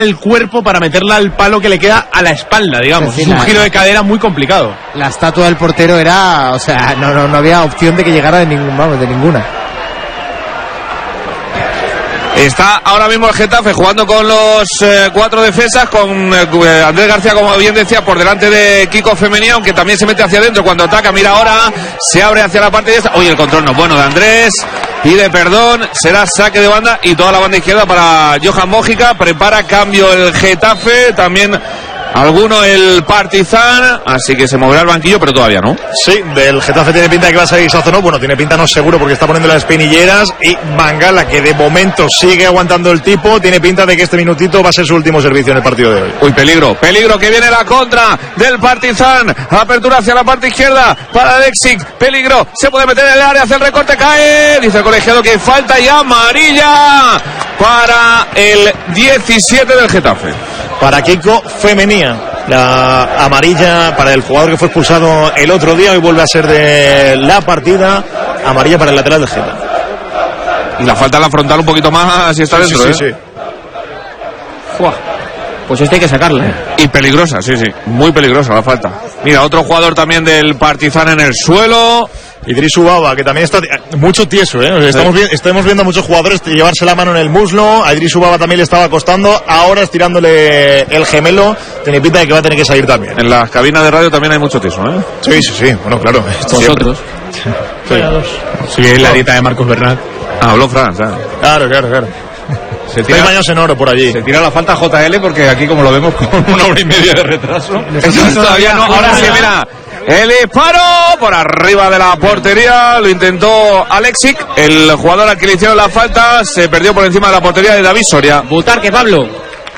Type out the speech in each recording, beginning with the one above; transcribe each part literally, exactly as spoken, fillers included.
el cuerpo para meterla al palo que le queda a la espalda, digamos. Es un giro de cadera muy complicado. La estatua del portero era, o sea, no, no, no había opción de que llegara de ningún, vamos, de ninguna. Está ahora mismo el Getafe jugando con los eh, cuatro defensas, con eh, Andrés García, como bien decía, por delante de Kiko Femenía, aunque también se mete hacia adentro cuando ataca. Mira ahora, se abre hacia la parte de esta. Oye, el control no es bueno de Andrés, pide perdón, será saque de banda y toda la banda izquierda para Johan Mójica. Prepara cambio el Getafe, también alguno el Partizan, así que se moverá el banquillo, pero todavía no. Sí, del Getafe tiene pinta de que va a salir Sazonov. Bueno, tiene pinta no seguro porque está poniendo las espinilleras. Y Mangala, que de momento sigue aguantando el tipo, tiene pinta de que este minutito va a ser su último servicio en el partido de hoy. Uy, peligro, peligro, que viene la contra del Partizan. Apertura hacia la parte izquierda para Alexic. Peligro, se puede meter en el área, hace el recorte, cae. Dice el colegiado que falta y amarilla para el diecisiete del Getafe. Para Kiko Femenía, la amarilla para el jugador que fue expulsado el otro día. Hoy vuelve a ser de la partida. Amarilla para el lateral del Getafe. Y la falta en la frontal un poquito más si está sí, dentro, sí, sí, ¿eh? Sí. Fua. Pues este hay que sacarla, ¿eh? Y peligrosa, sí, sí, muy peligrosa la falta. Mira, otro jugador también del Partizan en el suelo. Idris Ubaba, que también está mucho tieso, ¿eh? Estamos, sí. vi- estamos viendo a muchos jugadores llevarse la mano en el muslo. A Idris Ubaba también le estaba costando. Ahora estirándole el gemelo. Tiene pinta de que va a tener que salir también. En las cabinas de radio también hay mucho tieso, ¿eh? Sí, sí, sí. Bueno, claro. Vosotros. Sí, sí, la dieta de Marcos Bernat. Ah, habló Fran, ¿sabes? Claro, claro, claro. Se Hay baños en oro por allí. Se tira la falta J L porque aquí, como lo vemos, con una hora y media de retraso. Eso todavía no. Ahora sí, mira. El disparo por arriba de la portería. Lo intentó Alexic. El jugador al que le hicieron la falta se perdió por encima de la portería de David Soria. Butarque, Pablo.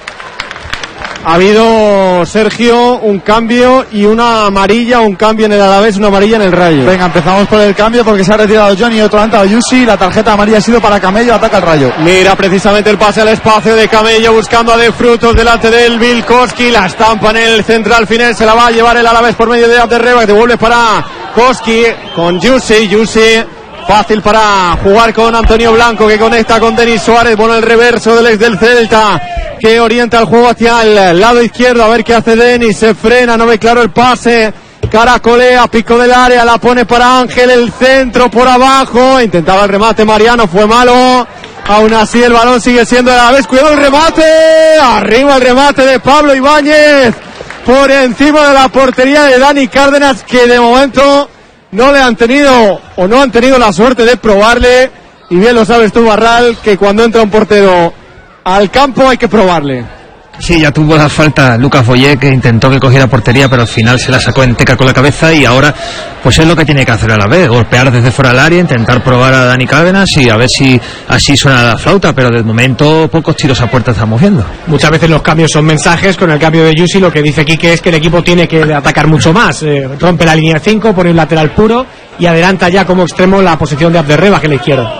Ha habido, Sergio, un cambio y una amarilla, un cambio en el Alavés, una amarilla en el Rayo. Venga, empezamos por el cambio porque se ha retirado Johnny y otro ha entrado Yusi. La tarjeta amarilla ha sido para Camello, ataca el Rayo. Mira precisamente el pase al espacio de Camello buscando a De Frutos delante del Vilkoski. La estampa en el central final, se la va a llevar el Alavés por medio de Abderreba, que devuelve para Koski con Yusi. Yusi fácil para jugar con Antonio Blanco, que conecta con Denis Suárez. Bueno, el reverso del ex del Celta, que orienta el juego hacia el lado izquierdo. A ver qué hace Denis, se frena, no ve claro el pase. Caracolea, pico del área, la pone para Ángel, el centro por abajo. Intentaba el remate Mariano, fue malo. Aún así el balón sigue siendo de la vez. Cuidado el remate. Arriba el remate de Pablo Ibáñez. Por encima de la portería de Dani Cárdenas, que de momento no le han tenido o no han tenido la suerte de probarle. Y bien lo sabes tú, Barral, que cuando entra un portero al campo hay que probarle. Sí, ya tuvo la falta Lucas Boyé, que intentó que cogiera portería, pero al final se la sacó en teca con la cabeza y ahora pues es lo que tiene que hacer a la vez, golpear desde fuera del área, intentar probar a Dani Cárdenas y a ver si así suena la flauta, pero de momento pocos tiros a puerta estamos viendo. Muchas veces los cambios son mensajes. Con el cambio de Yusi lo que dice Quique es que el equipo tiene que atacar mucho más, eh, rompe la línea cinco, pone un lateral puro y adelanta ya como extremo la posición de Abderreba, que es la izquierda.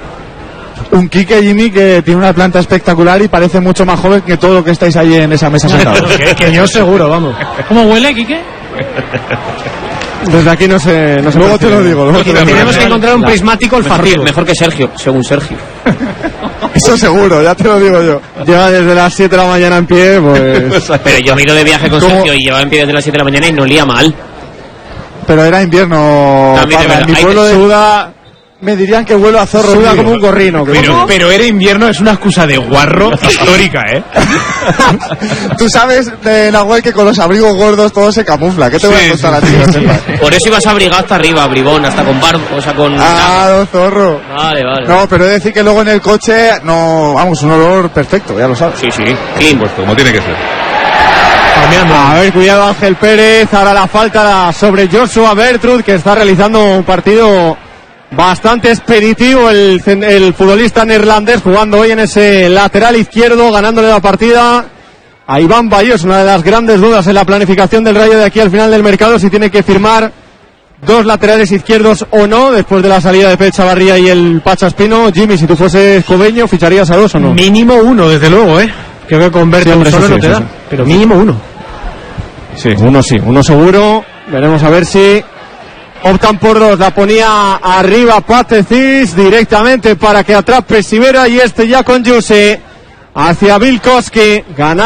Un Quique, Jimmy, que tiene una planta espectacular y parece mucho más joven que todo lo que estáis ahí en esa mesa sentados. que, que yo seguro, vamos. ¿Cómo huele, Quique? Desde aquí no sé, no sé. Luego te lo digo. Luego te lo digo. Tenemos que encontrar un prismático olfativo. Mejor que Sergio, según Sergio. Eso seguro, ya te lo digo yo. Lleva desde las siete de la mañana en pie, pues... Pero yo me he ido de viaje con ¿Cómo? Sergio y llevaba en pie desde las siete de la mañana y no olía mal. Pero era invierno. También es Parra. verdad. En mi Ahí pueblo te- de Suda me dirían que huelo a zorro. Suda vivo. como un gorrino. Pero, pero era invierno, es una excusa de guarro histórica, ¿eh? Tú sabes de Nahuel que con los abrigos gordos todo se camufla. ¿Qué te voy a contar a ti? No sepas? Por eso ibas abrigado hasta arriba, bribón, hasta con barbo, o sea, con... Ah, no, zorro. Vale, vale. No, pero he de decir que luego en el coche, no, vamos, un olor perfecto, ya lo sabes. Sí, sí, clean. Pues como tiene que ser. A ver, cuidado Ángel Pérez. Ahora la falta sobre Joshua Bertrud, que está realizando un partido bastante expeditivo, el, el futbolista neerlandés, jugando hoy en ese lateral izquierdo, ganándole la partida a Iván Bayos. Una de las grandes dudas en la planificación del Rayo de aquí al final del mercado, si tiene que firmar dos laterales izquierdos o no, después de la salida de Pep Chavarría y el Pacha Espino. Jimmy, si tú fueses Cobeño, ¿ficharías a dos o no? Mínimo uno, desde luego, ¿eh? Creo que con Bertrud Siempre, solo sí, no sí, te sí, da, sí. pero mínimo uno. Sí. Uno sí, uno seguro. Veremos a ver si optan por dos. La ponía arriba Patecis directamente para que atrape Sivera, y este ya con Yuse hacia Vilkoski, gana